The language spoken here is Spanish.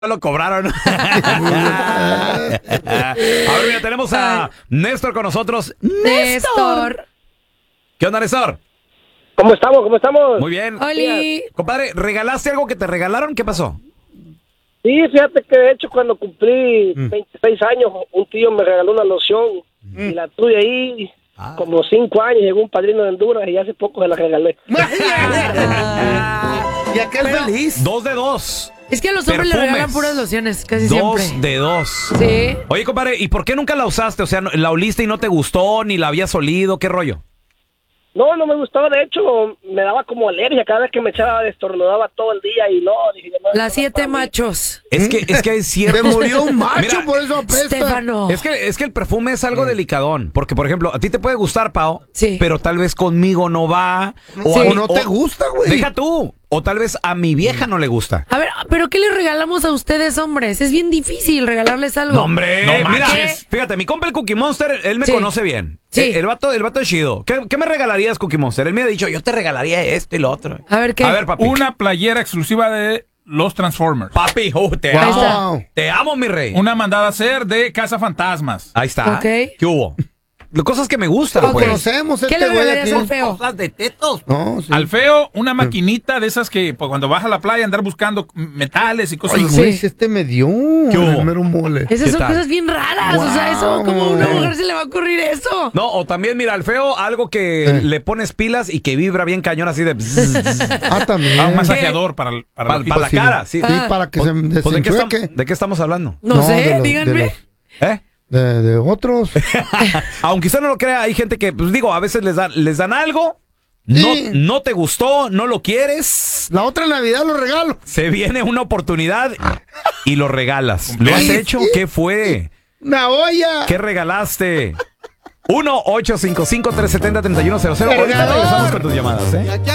lo cobraron. A ver, mira, tenemos a Néstor con nosotros. Néstor. ¿Qué onda, Néstor? ¿Cómo estamos? ¿Cómo estamos? Muy bien. Oli. Compadre, ¿regalaste algo que te regalaron? ¿Qué pasó? Sí, fíjate que de hecho cuando cumplí 26 años, un tío me regaló una loción y la tuve ahí como 5 años. Llegó un padrino de Honduras y hace poco se la regalé. Y aquel feliz. 2 de 2. Es que a los hombres le Perfumes. regalan puras lociones, casi 2 siempre. de 2. Sí. Oye, compadre, ¿y por qué nunca la usaste? O sea, ¿la oliste y no te gustó, ni la habías olido? ¿Qué rollo? No, no me gustaba, de hecho me daba como alergia cada vez que me echaba, estornudaba todo el día y no, dije, no, Las no, 7 para mí. machos. Es que es cierto. Se murió un macho, Mira, por eso apesta. Estefano. Es que el perfume es algo delicadón. Porque, por ejemplo, a ti te puede gustar, Pao. Sí. Pero tal vez conmigo no va. O, Sí. a mí- no te gusta, güey. Deja tú. O tal vez a mi vieja no le gusta. A ver, ¿pero qué les regalamos a ustedes, hombres? Es bien difícil regalarles algo. No, hombre. No Mira, manches. fíjate, mi compa el Cookie Monster, él me Sí. conoce bien. Sí. El vato es chido. ¿Qué me regalarías, Cookie Monster? Él me ha dicho, yo te regalaría esto y lo otro. A ver, ¿qué? A ver, papi. Una playera exclusiva de los Transformers. Papi, te Ahí amo. está. Wow. Te amo, mi rey. Una mandada a hacer de Casa Fantasmas. Ahí está. Ok. ¿Qué hubo? Cosas que me gustan, Lo pues. conocemos, ¿Qué este le güey regalarías aquí. al feo? Cosas de tetos. No, sí. Al feo, una maquinita de esas que pues, cuando vas a la playa andar buscando metales y cosas Ay, así. güey, Sí. si este me dio ¿Qué hubo? el mero mole. Esas ¿Qué son tal? cosas bien raras. O sea, eso, como a una mujer se le va a ocurrir eso? No, o también, mira, al feo, algo que le pones pilas y que vibra bien cañón así de... Ah, también. Un masajeador para el Para ojito. la cara, sí. Sí, para que se Pues, ¿de, qué desenchueque. ¿de qué estamos hablando? No, sé, de los- díganme. ¿Eh? De otros. Aunque usted no lo crea, hay gente que, pues digo, a veces les dan algo, Sí. no te gustó, no lo quieres, La otra Navidad lo regalo. se viene una oportunidad y lo regalas. ¿Lo has Sí, hecho? sí. ¿Qué fue? Una olla. ¿Qué regalaste? 1-855-370-3100. Ahorita Cargador. regresamos con tus llamadas, ¿eh?